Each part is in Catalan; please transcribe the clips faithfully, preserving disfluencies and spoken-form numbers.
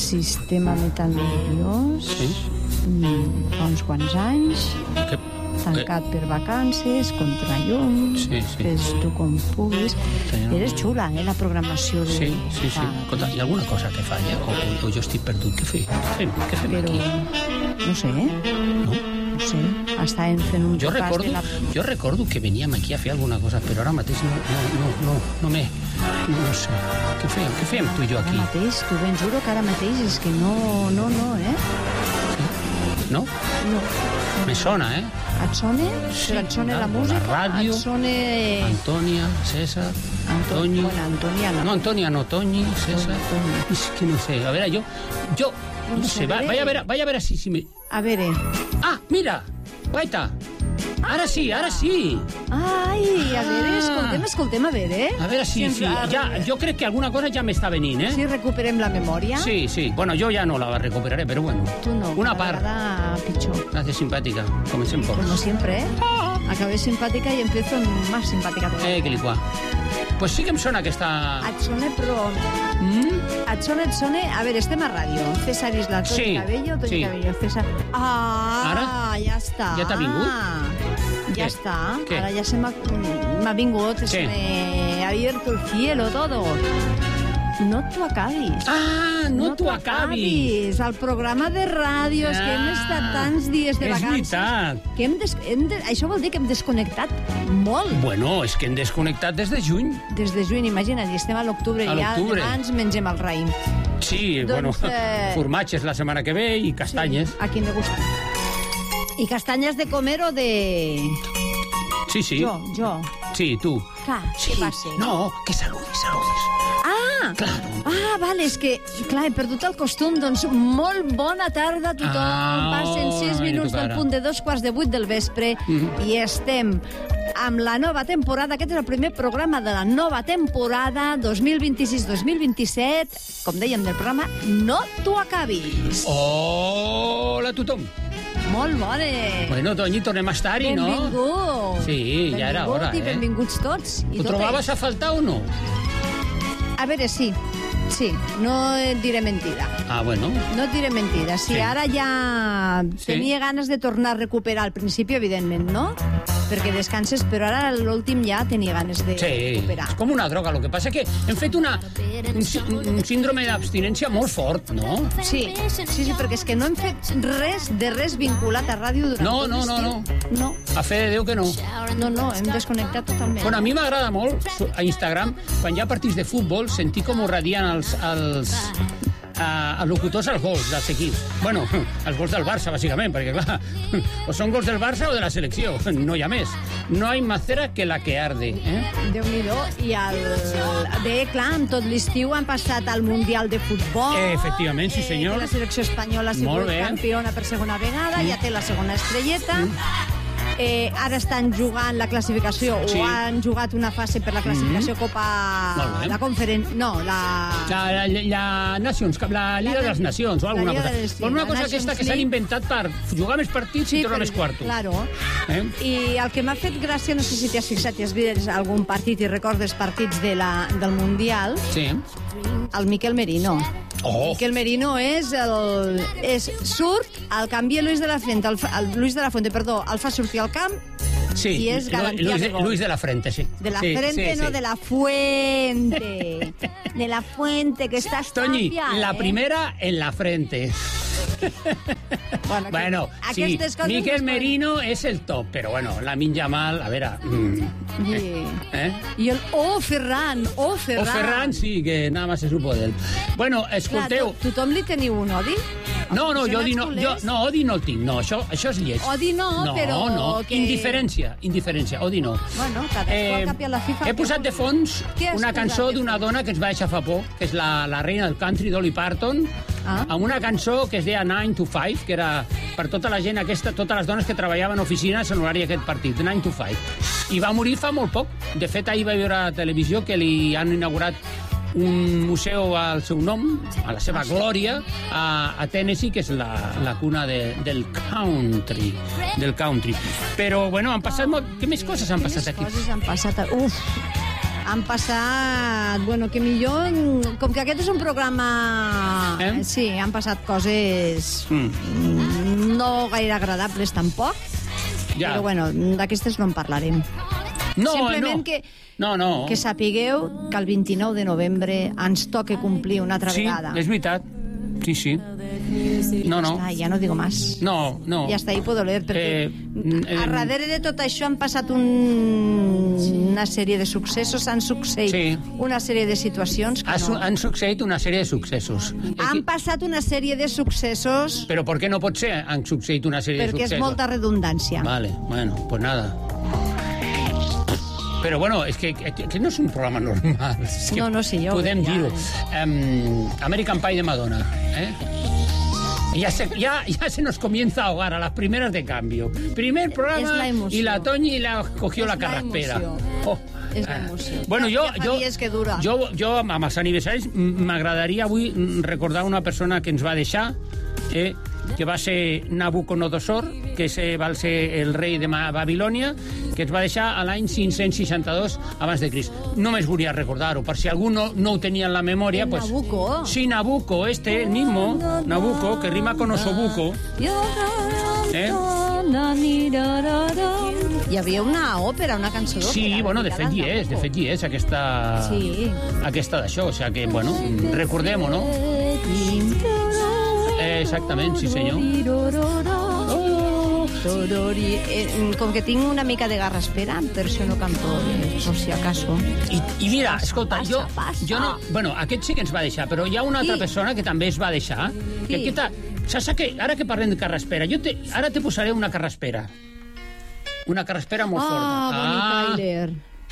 Sistema Metal Nerviós, Sí. mm, fa uns quants anys, Que... tancat per vacances, contra llum, Sí, sí. fes tu com puguis. Sí, no. Eres xula, eh, la programació de... Sí, sí, sí. fa- Escolta, hi ha alguna cosa que falla? O, o, o jo estic perdut? Què fem? Què fem, què fem Però, aquí? no sé, eh? No? No sé, estàvem fent un Jo repàs recordo, de la... jo recordo que veníem aquí a fer alguna cosa, però ara mateix no, no, no, no, no m'he... No, no sé. Què fem? Què fem tu i jo Ara aquí? mateix, tu ben juro que ara mateix és que no, no, no, eh? No? No. Me sona, eh? Et sona? Sí, Però et sona la la música? ràdio. Et sona... Antònia, César, Anto- Toñi... Bueno, Antònia no. No, Antònia no, Toñi, César... Toñi. És que no sé, a veure, jo... Jo, no, No sé, sé, va, bé. vaya a ver, vaya a ver si, si me... A veure... Ah, mira, guaita. Ara sí, ara sí. Ai, a veure, Ah. escoltem, escoltem, a veure. A veure si... ens- si a ja, veure jo crec que alguna cosa ja m'està venint, eh? Si recuperem la memòria. Sí, sí. Bueno, jo ja no la recuperaré, però bueno. Tu no, Una cada part. vegada pitjor. Gràcies, simpàtica. Comencem Como pocs. siempre, ¿eh? Acabé simpàtica i empiezo más simpàtica todavía. Eh, que li qua. Pues sí que em sona aquesta... Et sona, però... Mm? Et sona, et sona... A veure, estem a ràdio. César Isla, Toni Sí, Cabello, Toni sí. Cabello, César... Ah, Ara? ja està. Ja t'ha vingut? Ja Què? està. Què? Ara ja se m'ha m'ha vingut. Sí. Se me ha abierto el cielo, todo. No t'ho acabis. Ah, no, t'ho acabis. El programa de ràdio, és que hem Ah, estat tants dies de és vacances. veritat. Que hem des... hem de... Això vol dir que hem desconnectat molt. Bueno, és que hem desconnectat des de juny. Des de juny, imagina't, i estem a l'octubre, A i ja l'octubre. demà ens mengem el raïm. Sí, Doncs, bueno, eh, formatges la setmana que ve i castanyes. Sí, a qui me gusta. I castanyes de comer o de... Sí, sí. Jo, jo. Sí, tu. Clar, Sí. què passa? No, que saludis, saludis. Ah! Claro. Ah, vale, és que, clar, he perdut el costum. Doncs molt bona tarda a tothom. Ah, Passen sis oi, minuts tu del cara. punt de dos quarts de vuit del vespre Mhm. i estem amb la nova temporada. Aquest és el primer programa de la nova temporada dos mil vint-i-sis dos mil vint-i-set. Com dèiem del programa, no t'ho acabis. Hola a tothom. Molt bona. Bueno, Toñi, tornem a estar-hi, no? Benvingut. Sí, ja era hora, Benvingut i eh? benvinguts tots. I Ho totes. trobaves a faltar o no? A veure, sí. Sí, no et diré mentida. Ah, bueno. No et diré mentida. Sí, Sí. ara ja Sí. tenia ganes de tornar a recuperar al principi, evidentment, no? Perquè descanses, però ara l'últim ja tenia ganes de Sí, recuperar. és com una droga. El que passa que hem fet una, un, sí- un síndrome d'abstinència molt fort, no? Sí, sí, sí, perquè és que no hem fet res de res vinculat a ràdio durant No, tot no, no, l'estiu. No, A fe de Déu que no. no, no, hem desconnectat totalment. Bueno, a mi m'agrada molt su- a Instagram, quan hi ha partits de futbol, sentir com ho radien els, els, uh, els locutors als gols dels equips. Bueno, els gols del Barça, bàsicament, perquè, clar, o són gols del Barça o de la selecció, no hi ha més. No hay más cera que la que arde, eh? Déu-n'hi-do. I el... Bé, clar, amb tot l'estiu han passat al Mundial de Futbol. Eh, efectivament, sí, senyor. Eh, que la selecció espanyola ha sigut Molt bé. campiona per segona vegada, ja té la segona estrelleta. Eh, ara estan jugant la classificació, Sí. o han jugat una fase per la classificació Copa... Molt bé. La conferen... No, la... La, la, la, Nations, la Liga La- de les Nacions o la alguna Lliga cosa. de les- sí, Bueno, una la cosa Nations aquesta que s'han League. inventat per jugar més partits i treure més quartos. Claro. Eh? I el que m'ha fet gràcia, no sé si t'hi has fixat i has vist algun partit i recordes partits de la, del Mundial, Sí. el Miquel Merino. Oh, Miquel Merino és el... És, surt, el canvia Luis de la Fuente, el, fa- el Luis de la Fuente, perdó, el fa sortir al camp sí. i és garantia Luis, de gol. Luis de la Frente, sí. De la sí, Frente, sí, no sí. de la Fuente. De la Fuente, que estàs Toñi, tàpia, la eh? primera en la frente. Bueno, Bueno, sí, aquestes coses Miquel les poden- Merino és el top, però bueno, la Minja Mal, a veure... Mm, I, eh? I el Oh, Ferran, oh, Ferran. O Ferran sí, que nada más se supo d'ell. Bueno, Clar, escolteu... to- tothom li teniu un odi? No, no, jo, odi no, Aficionats jo, culers? no, odi no el tinc, no, això, això és lleig. Odi no, no, però No, que- indiferència, indiferència, odi no. Bueno, cadascú al cap i a la fi fa he el que posat de vulgui. fons Què has una posat cançó de d'una fons? dona que ens va deixar fa poc, que és la, la reina del country, Dolly Parton, Ah. amb una cançó que es deia nine to five, que era per tota la gent aquesta, totes les dones que treballaven a oficines en l'horari d'aquest partit, nine to five. I va morir fa molt poc. De fet, ahir vaig veure a la televisió que li han inaugurat un museu al seu nom, a la seva glòria, a, a Tennessee, que és la, la cuna de, del country. Del country. Però, bueno, han passat molt... Què més coses han passat aquí? Quines coses han passat? A... Uf! Han passat... Bueno, que millor... Com que aquest és un programa... Eh? Sí, han passat coses mm. no gaire agradables, tampoc. Ja. Però, bueno, d'aquestes no en parlarem. No, Simplement no. que, no, no. que sapigueu que el vint-i-nou de novembre ens toca complir una altra sí, vegada. Sí, és veritat. Sí, sí. No, no. Ah, ja no digo más. No, no. Ja està, ahí puedo leer, perquè Eh, eh, a darrere de tot això han passat un, una sèrie de successos, han succeït Sí. una sèrie de situacions que Ha su- no... Han succeït una sèrie de successos. Han passat una sèrie de successos Però per què no pot ser? Han succeït una sèrie de perquè successos. és molta redundància. Vale, bueno, pues nada. Però bueno, és que, que, que no és un programa normal. És que No, no, sí, jo ho podem veig, ja. dir-ho. Um, American Pie de Madonna, eh? Ya se, ya, ya se nos comienza a ahogar a las primeras de cambio. Primer programa Es la emoción. y la Toñi la cogió Es la la carraspera. emoción. Oh. És la Ah. emoció. Bueno, jo, Ja fa jo, dies que dura. jo, jo, amb els aniversaris, m'agradaria avui recordar una persona que ens va deixar, eh, que va ser Nabucodonosor, que se, va ser el rei de Babilònia, que ens va deixar a l'any cinc-cents seixanta-dos abans de Crist. Només volia recordar-ho, per si algú no, no ho tenia en la memòria. El pues, Nabucco. Sí, Nabucco, este, el mismo, Nabucco, que rima con osobuco. Eh? Hi havia una òpera, una cançó d'òpera. Sí, bueno, de fet hi és, de fet hi és aquesta... Sí. Aquesta d'això, o sigui que, bueno, recordem-ho, no? Eh, exactament, sí senyor. Torori. Eh, com que tinc una mica de garraspera, per això no canto, eh, por si acaso. I, i mira, escolta, passa, jo, passa. jo no... Bueno, aquest sí que ens va deixar, però hi ha una altra Sí. persona que també es va deixar, que Sí. aquesta... Saps que ara que parlem de carraspera, jo te, ara te posaré una carraspera. Una carraspera molt forta. Ah, Bonnie Tyler.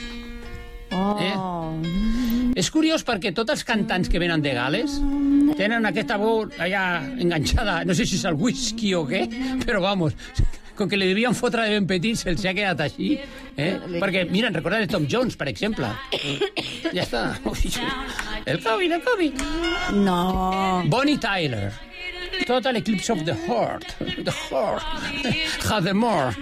Oh. És curiós perquè tots els cantants que venen de Gales tenen aquesta veu allà enganxada, no sé si és el whisky o què, però vamos, com que li devien fotre de ben petit, se'ls ha quedat així. Eh? Perquè, mira, recordar de Tom Jones, per exemple. Ja està. El Covid, el Covid. No. Bonnie Tyler. Total Eclipse of the Heart. The Heart. Have the more.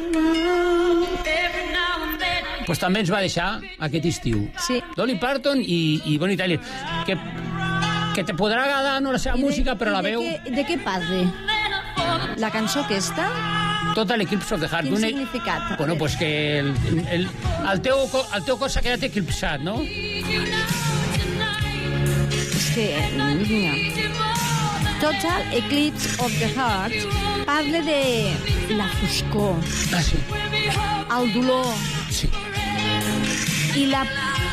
Pues també ens va deixar aquest estiu. Sí. Dolly Parton i, i Bonnie Tyler. Que, que te podrà agradar no la seva I de- música, però i la de veu... Què, de què parle? La cançó aquesta? Total Eclipse of the Heart. Quin Una- significat? Bueno, pues que el, el, el, teu, co- el teu cos s'ha quedat eclipsat, no? És que... Mira. Total Eclipse of the Heart parla de la foscor, Ah, sí. el dolor Sí. i la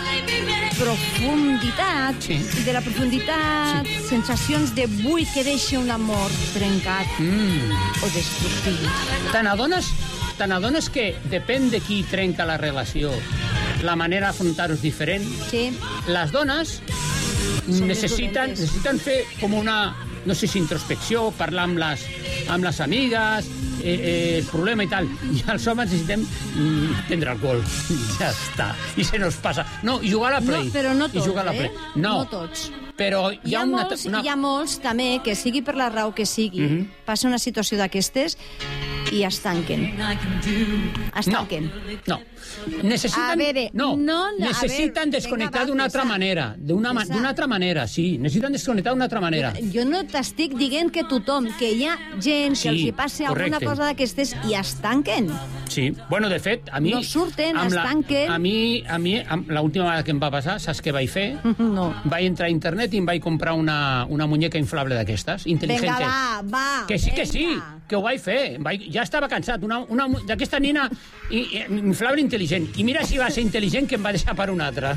profunditat, Sí. i de la profunditat, sí. sensacions de buit que deixa un amor trencat Mm. o destructiu. Te n'adones, te n'adones que depèn de qui trenca la relació, la manera d'afrontar-ho és diferent? Sí, Les dones Són necessiten, més dolentes. necessiten fer com una, no sé si introspecció, parlar amb les, amb les amigues, eh, eh, el problema i tal. I els homes necessitem mm, prendre alcohol. Ja està. I se nos passa. No, i jugar a la Play. no, però no I tots, jugar a la Play. eh? No, No tots. però hi Hi ha, ha, una, molts, una... hi ha molts, també, que sigui per la raó que sigui, mm -hmm. passa una situació d'aquestes i es tanquen. Es No, tanquen. no. Necessiten, A veure, no, no, a necessiten veure, desconnectar vinga, va, d'una altra pesa. manera. D'una ma- Pesa. d'una altra manera, sí. Necessiten desconnectar d'una altra manera. Jo no t'estic dient que tothom, que hi ha gent Sí, que els hi passi alguna correcte. cosa d'aquestes i es tanquen. Sí, bueno, de fet, a mi... No surten, amb es la, tanquen. A mi, a mi amb l'última vegada que em va passar, saps què vaig fer? No. Vaig entrar a internet i em vaig comprar una, una muñeca inflable d'aquestes, intel·ligente. Vinga, va, va. Que sí, que sí, vinga. que ho vaig fer. Vaig, ja estava cansat. Una, una, mu- d'aquesta nina i, i, inflable intel·ligent. I mira si va ser intel·ligent que em va deixar per una altra.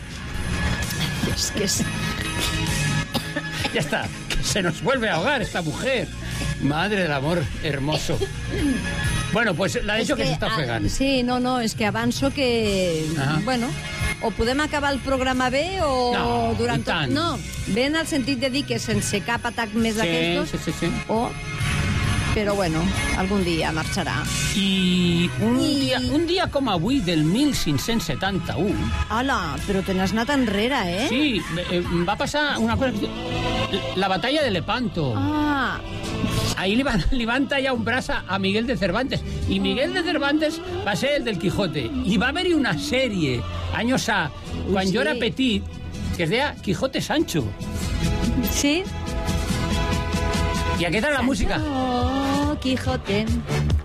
És que és... Ya está, que se nos vuelve a ahogar esta mujer. Madre del amor hermoso. Bueno, pues la deixo que, que s'està ofegant. Ah, sí, no, no, és que avanço que... Ah. Bueno, o podem acabar el programa bé o No, durant i tant. tot... No, bé en el sentit de dir que sense cap atac més Sí, d'aquestos... sí, sí, sí. O... Però bueno, algun dia marxarà. I un, I- dia, un dia com avui del mil cinc-cents setanta-u, Hola, però te n'has anat enrere, eh? sí, eh, va passar una cosa... La batalla de Lepanto. Ah, ahir li van, li van tallar un braç a Miguel de Cervantes. I Miguel de Cervantes va ser el del Quijote. I va haver-hi una sèrie, anys a, quan Ui, sí. jo era petit, que es deia Quijote Sancho. Sí? I aquesta era la música. Oh, Quijote.